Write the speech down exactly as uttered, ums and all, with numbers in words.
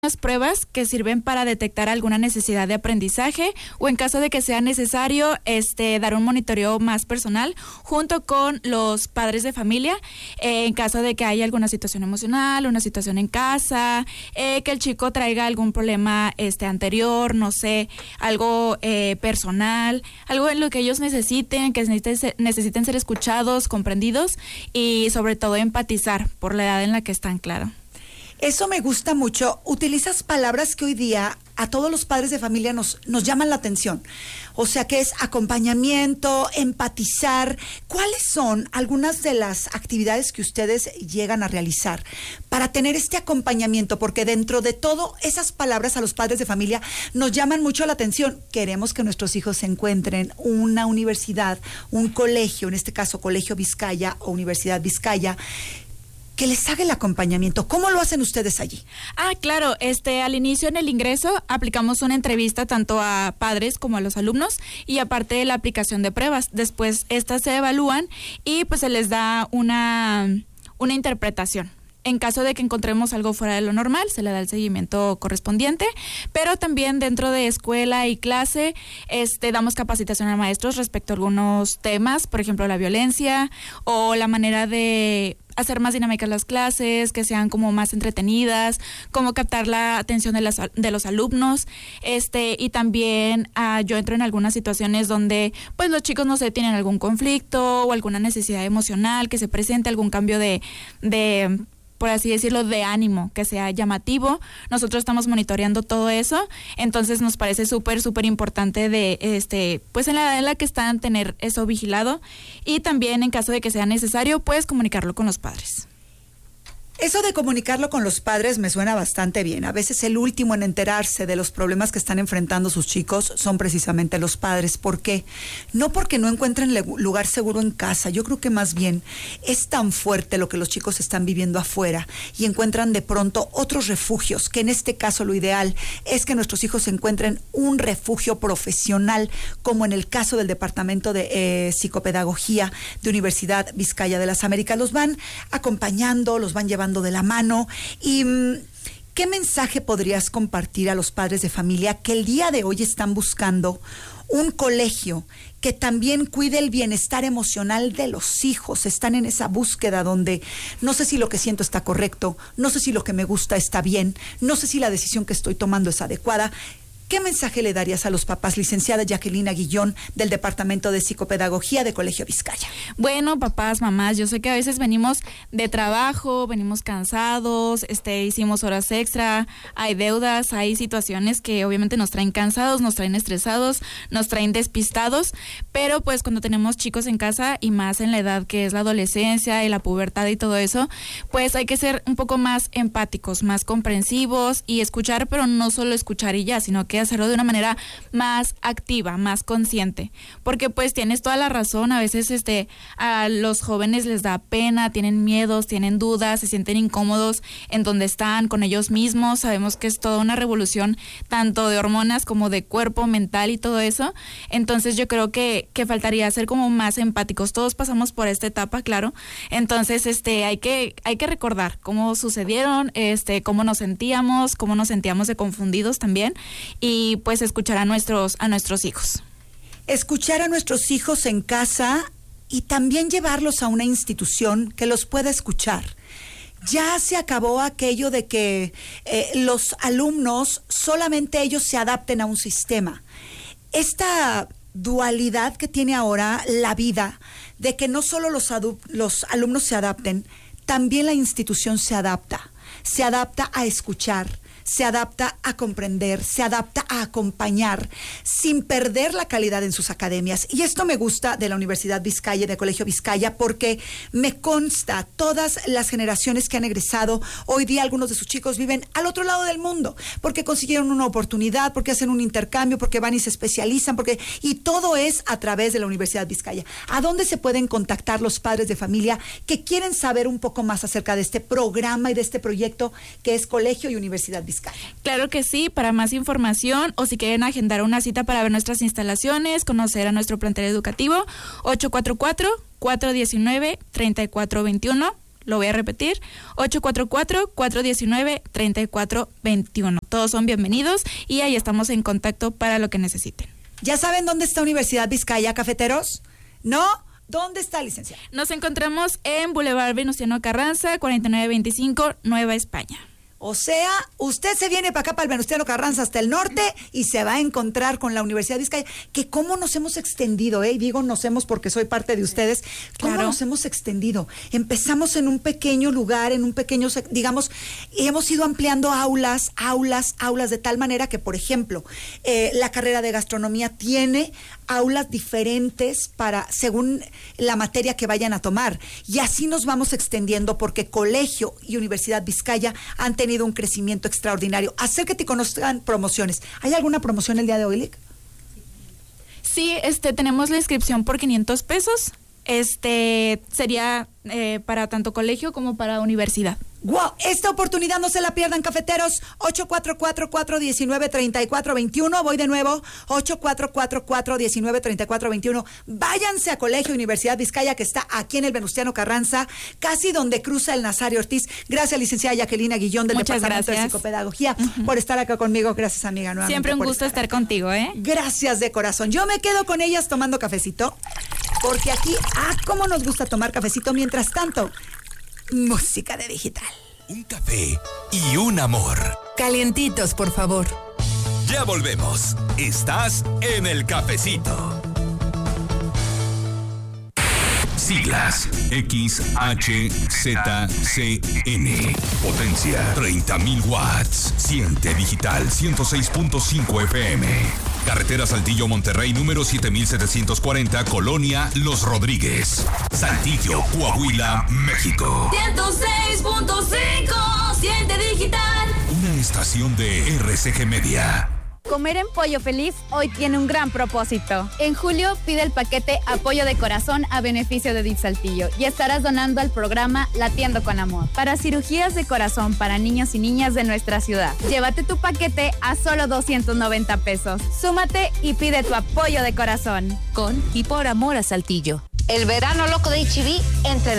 Las pruebas que sirven para detectar alguna necesidad de aprendizaje o en caso de que sea necesario este dar un monitoreo más personal junto con los padres de familia eh, en caso de que haya alguna situación emocional, una situación en casa, eh, que el chico traiga algún problema este anterior, no sé, algo eh, personal, algo en lo que ellos necesiten, que necesiten ser, necesiten ser escuchados, comprendidos y sobre todo empatizar por la edad en la que están, claro. Eso me gusta mucho. Utilizas palabras que hoy día a todos los padres de familia nos, nos llaman la atención. O sea, que es acompañamiento, empatizar. ¿Cuáles son algunas de las actividades que ustedes llegan a realizar para tener este acompañamiento? Porque dentro de todo, esas palabras a los padres de familia nos llaman mucho la atención. Queremos que nuestros hijos se encuentren una universidad, un colegio, en este caso Colegio Vizcaya o Universidad Vizcaya, que les haga el acompañamiento. ¿Cómo lo hacen ustedes allí? Ah, claro, este, al inicio en el ingreso aplicamos una entrevista tanto a padres como a los alumnos y aparte de la aplicación de pruebas. Después estas se evalúan y pues se les da una, una interpretación. En caso de que encontremos algo fuera de lo normal, se le da el seguimiento correspondiente, pero también dentro de escuela y clase, este, damos capacitación a maestros respecto a algunos temas, por ejemplo, la violencia o la manera de hacer más dinámicas las clases, que sean como más entretenidas, cómo captar la atención de, las, de los alumnos, este, y también uh, yo entro en algunas situaciones donde pues los chicos, no sé, tienen algún conflicto o alguna necesidad emocional, que se presente algún cambio de, de por así decirlo, de ánimo, que sea llamativo. Nosotros estamos monitoreando todo eso, entonces nos parece súper, súper importante de, este, pues en la edad en la que están, tener eso vigilado y también en caso de que sea necesario, pues comunicarlo con los padres. Eso de comunicarlo con los padres me suena bastante bien. A veces el último en enterarse de los problemas que están enfrentando sus chicos son precisamente los padres. ¿Por qué? No porque no encuentren lugar seguro en casa. Yo creo que más bien es tan fuerte lo que los chicos están viviendo afuera y encuentran de pronto otros refugios, que en este caso lo ideal es que nuestros hijos encuentren un refugio profesional, como en el caso del Departamento de eh, Psicopedagogía de Universidad Vizcaya de las Américas. Los van acompañando, los van llevando de la mano. ¿Y qué mensaje podrías compartir a los padres de familia que el día de hoy están buscando un colegio que también cuide el bienestar emocional de los hijos? Están en esa búsqueda donde no sé si lo que siento está correcto, no sé si lo que me gusta está bien, no sé si la decisión que estoy tomando es adecuada. ¿Qué mensaje le darías a los papás, licenciada Jacqueline Aguillón, del Departamento de Psicopedagogía de Colegio Vizcaya? Bueno, papás, mamás, yo sé que a veces venimos de trabajo, venimos cansados, este, hicimos horas extra, hay deudas, hay situaciones que obviamente nos traen cansados, nos traen estresados, nos traen despistados, pero pues cuando tenemos chicos en casa y más en la edad que es la adolescencia y la pubertad y todo eso, pues hay que ser un poco más empáticos, más comprensivos y escuchar, pero no solo escuchar y ya, sino que hacerlo de una manera más activa, más consciente, porque pues tienes toda la razón, a veces este a los jóvenes les da pena, tienen miedos, tienen dudas, se sienten incómodos en donde están con ellos mismos. Sabemos que es toda una revolución tanto de hormonas como de cuerpo, mental y todo eso, entonces yo creo que, que faltaría ser como más empáticos. Todos pasamos por esta etapa, claro, entonces este hay que, hay que recordar cómo sucedieron, este cómo nos sentíamos, cómo nos sentíamos de confundidos también, y y pues escuchar a nuestros, a nuestros hijos. Escuchar a nuestros hijos en casa y también llevarlos a una institución que los pueda escuchar. Ya se acabó aquello de que eh, los alumnos solamente ellos se adapten a un sistema. Esta dualidad que tiene ahora la vida, de que no solo los, adu- los alumnos se adapten, también la institución se adapta. Se adapta a escuchar, se adapta a comprender, se adapta a acompañar sin perder la calidad en sus academias. Y esto me gusta de la Universidad Vizcaya, de Colegio Vizcaya, porque me consta todas las generaciones que han egresado. Hoy día algunos de sus chicos viven al otro lado del mundo, porque consiguieron una oportunidad, porque hacen un intercambio, porque van y se especializan, porque y todo es a través de la Universidad Vizcaya. ¿A dónde se pueden contactar los padres de familia que quieren saber un poco más acerca de este programa y de este proyecto que es Colegio y Universidad Vizcaya? Claro que sí, para más información o si quieren agendar una cita para ver nuestras instalaciones, conocer a nuestro plantel educativo, ocho cuatro cuatro, cuatro uno nueve, tres cuatro dos uno, Lo voy a repetir, ocho cuatro cuatro, cuatro uno nueve, tres cuatro dos uno. Todos son bienvenidos y ahí estamos en contacto para lo que necesiten. ¿Ya saben dónde está Universidad Vizcaya, cafeteros? ¿No? ¿Dónde está, licenciada? Nos encontramos en Boulevard Venustiano Carranza, cuarenta y nueve veinticinco, Nueva España. O sea, usted se viene para acá, para el Venustiano Carranza, hasta el norte, y se va a encontrar con la Universidad de Vizcaya, que cómo nos hemos extendido, ¿eh? Digo nos hemos porque soy parte de ustedes. ¿Cómo claro. nos hemos extendido? Empezamos en un pequeño lugar, en un pequeño, digamos, y hemos ido ampliando aulas, aulas, aulas, de tal manera que, por ejemplo, eh, la carrera de gastronomía tiene aulas diferentes para, según la materia que vayan a tomar. Y así nos vamos extendiendo porque Colegio y Universidad Vizcaya han tenido un crecimiento extraordinario. Acércate y conozcan promociones. ¿Hay alguna promoción el día de hoy, Lic? Sí, este, tenemos la inscripción por quinientos pesos. Este, sería eh, para tanto colegio como para universidad. ¡Wow! Esta oportunidad no se la pierdan, cafeteros. ocho cuatro cuatro, cuatro uno nueve, tres cuatro dos uno. Voy de nuevo. ocho cuatro cuatro, cuatro uno nueve, tres cuatro dos uno. Váyanse a Colegio Universidad Vizcaya, que está aquí en el Venustiano Carranza, casi donde cruza el Nazario Ortiz. Gracias, licenciada Jacquelina Guillón, del Muchas Departamento gracias. de Psicopedagogía, uh-huh. por estar acá conmigo. Gracias, amiga. Nuevamente Siempre un por gusto estar, estar contigo, ¿eh? Gracias de corazón. Yo me quedo con ellas tomando cafecito, porque aquí, ah, cómo nos gusta tomar cafecito. Mientras tanto, música de digital. Un café y un amor. Calientitos, por favor. Ya volvemos. Estás en el cafecito. Siglas X H Z C N. Potencia treinta mil watts. Siente digital ciento seis punto cinco F M. Carretera Saltillo Monterrey número siete mil setecientos cuarenta, Colonia Los Rodríguez, Saltillo, Coahuila, México. ciento seis punto cinco, siente digital. Una estación de R C G Media. Comer en Pollo Feliz hoy tiene un gran propósito. En julio pide el paquete Apoyo de Corazón a beneficio de D I F Saltillo y estarás donando al programa Latiendo con Amor para cirugías de corazón para niños y niñas de nuestra ciudad. Llévate tu paquete a solo doscientos noventa pesos. Súmate y pide tu Apoyo de Corazón. Con y por amor a Saltillo. El verano loco de H E B entre